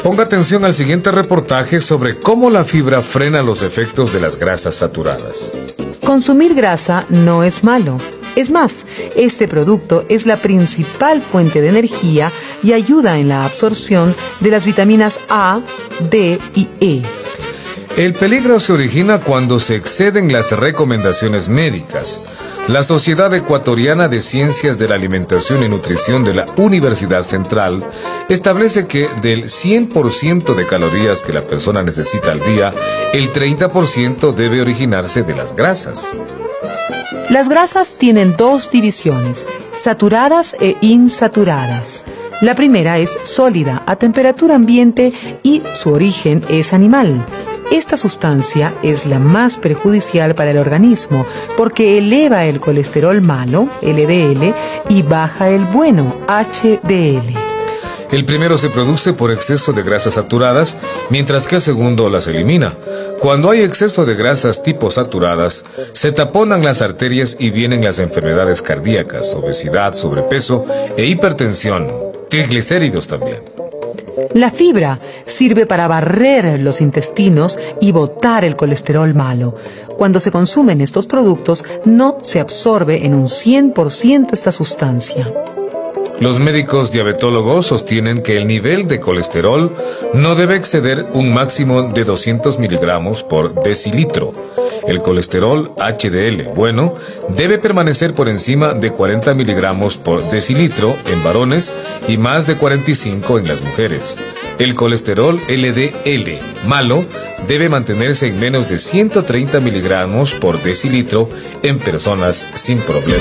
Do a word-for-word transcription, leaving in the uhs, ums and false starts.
Ponga atención al siguiente reportaje sobre cómo la fibra frena los efectos de las grasas saturadas. Consumir grasa no es malo. Es más, este producto es la principal fuente de energía y ayuda en la absorción de las vitaminas A, D y E. El peligro se origina cuando se exceden las recomendaciones médicas. La Sociedad Ecuatoriana de Ciencias de la Alimentación y Nutrición de la Universidad Central establece que del cien por ciento de calorías que la persona necesita al día, el treinta por ciento debe originarse de las grasas. Las grasas tienen dos divisiones, saturadas e insaturadas. La primera es sólida, a temperatura ambiente y su origen es animal. Esta sustancia es la más perjudicial para el organismo porque eleva el colesterol malo, L D L, y baja el bueno, H D L. El primero se produce por exceso de grasas saturadas, mientras que el segundo las elimina. Cuando hay exceso de grasas tipo saturadas, se taponan las arterias y vienen las enfermedades cardíacas, obesidad, sobrepeso e hipertensión, triglicéridos también. La fibra sirve para barrer los intestinos y botar el colesterol malo. Cuando se consumen estos productos, no se absorbe en un cien por ciento esta sustancia. Los médicos diabetólogos sostienen que el nivel de colesterol no debe exceder un máximo de doscientos miligramos por decilitro. El colesterol H D L bueno debe permanecer por encima de cuarenta miligramos por decilitro en varones y más de cuarenta y cinco en las mujeres. El colesterol L D L malo debe mantenerse en menos de ciento treinta miligramos por decilitro en personas sin problemas.